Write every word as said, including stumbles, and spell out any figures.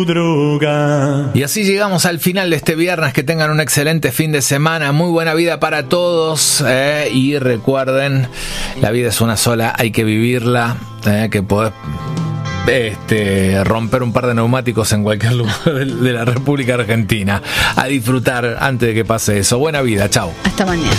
droga. Y así llegamos al final de este viernes. Que tengan un excelente fin de semana. Muy buena vida para todos. Eh, y recuerden, la vida es una sola, hay que vivirla. Eh, que podés este, romper un par de neumáticos en cualquier lugar de, de la República Argentina. A disfrutar antes de que pase eso. Buena vida, chao. Hasta mañana.